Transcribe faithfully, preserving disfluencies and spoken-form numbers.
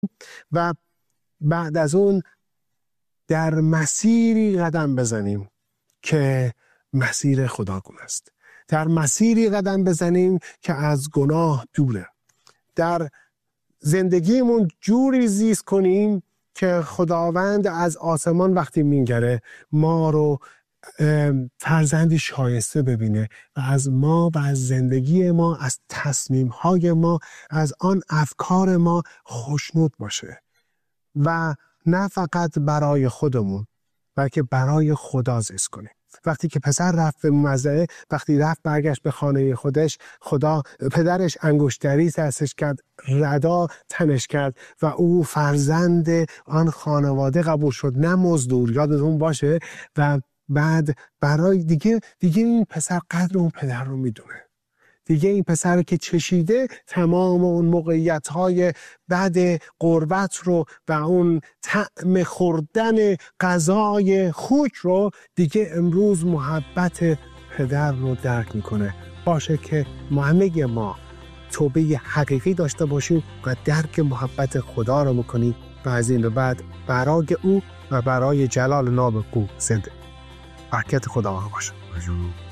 و بعد از اون در مسیری قدم بزنیم که مسیر خداگونه است. در مسیری قدم بزنیم که از گناه دوره. در زندگیمون جوری زیست کنیم که خداوند از آسمان وقتی می‌نگره ما رو فرزندی شایسته ببینه و از ما و از زندگی ما، از تصمیم‌های ما، از آن افکار ما خوشنود باشه و نه فقط برای خودمون بلکه برای خدا زیست کنیم. وقتی که پسر رفت به مزرعه، وقتی رفت برگشت به خانه خودش، خدا پدرش انگشتری دستش کرد، ردا تنش کرد و او فرزند آن خانواده قبول شد، نه مزدور، یادتون باشه. و بعد برای دیگه دیگه این پسر قدر اون پدر رو میدونه. دیگه این پسر که چشیده تمام اون موقعیت‌های بعد غربت رو و اون طعم خوردن غذای خوک رو، دیگه امروز محبت پدر رو درک میکنه. باشه که ما همه ما توبه حقیقی داشته باشیم و درک محبت خدا رو میکنیم و از این به بعد برای او و برای جلال نام او زنده. برکت خدا باشه.